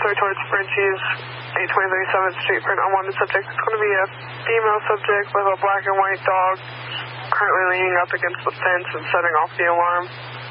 officer towards Frenchie's 823 7th Street for an unwanted subject. It's going to be a female subject with a black and white dog currently leaning up against the fence and setting off the alarm.